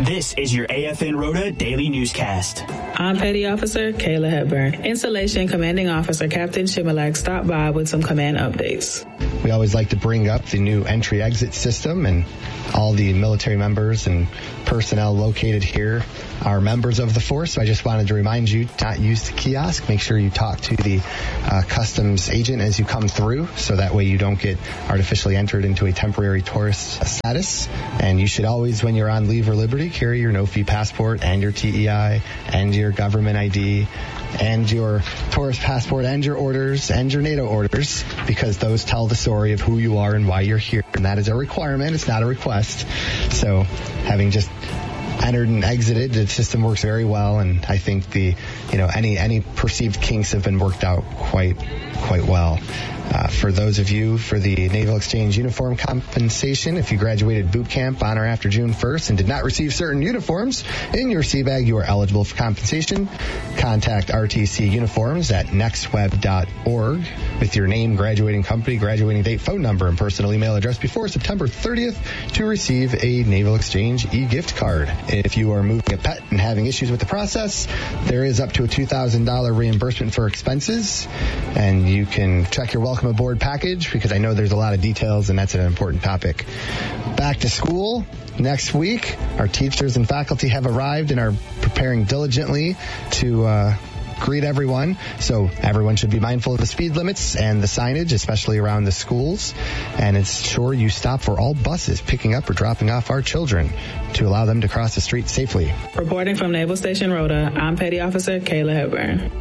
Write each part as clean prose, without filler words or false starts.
This is your AFN Rota Daily Newscast. I'm Petty Officer Kayla Hepburn. Installation Commanding Officer Captain Shimilak stopped by with some command updates. We always like to bring up the new entry-exit system, and all the military members and personnel located here are members of the force. So I just wanted to remind you to not use the kiosk. Make sure you talk to the customs agent as you come through, so that way you don't get artificially entered into a temporary tourist status. And you should always, when you're on leave or liberty, carry your no-fee passport and your TEI and your government ID and your tourist passport and your orders and your NATO orders, because those tell the story of who you are and why you're here. And that is a requirement. It's not a request. So having just entered and exited, the system works very well, and I think any perceived kinks have been worked out quite well. For those of you for the Naval Exchange uniform compensation, if you graduated boot camp on or after June 1st and did not receive certain uniforms in your CBAG, you are eligible for compensation. Contact RTC Uniforms at nextweb.org with your name, graduating company, graduating date, phone number, and personal email address before September 30th to receive a Naval Exchange e-gift card. If you are moving a pet and having issues with the process, there is up to a $2,000 reimbursement for expenses, and you can check your welcome aboard package, because I know there's a lot of details and that's an important topic. Back to school next week. Our teachers and faculty have arrived and are preparing diligently to greet everyone. So everyone should be mindful of the speed limits and the signage, especially around the schools. And ensure you stop for all buses picking up or dropping off our children to allow them to cross the street safely. Reporting from Naval Station Rota, I'm Petty Officer Kayla Hepburn.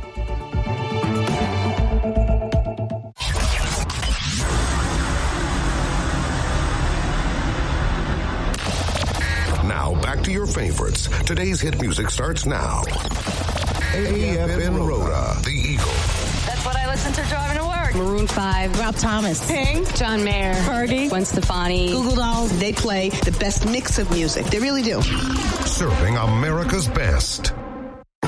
Back to your favorites. Today's hit music starts now. AFN Rota, The Eagle. That's what I listen to driving to work. Maroon 5, Rob Thomas, Pink, John Mayer, Fergie, Gwen Stefani, Google Dolls. They play the best mix of music. They really do. Serving America's best.